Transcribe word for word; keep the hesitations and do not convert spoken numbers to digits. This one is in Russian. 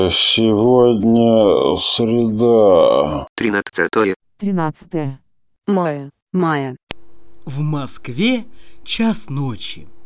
Сегодня среда. Тринадцатое. Тринадцатое. Мая. Мая. В Москве час ночи.